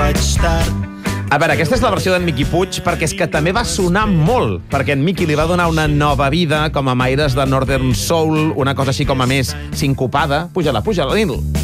faig tard. A veure, aquesta és la versió d'en Miqui Puig, perquè és que també va sonar molt, perquè en Miqui li va donar una nova vida, com amb aires de Northern Soul, una cosa així com a més sincopada. Puja-la, Nil.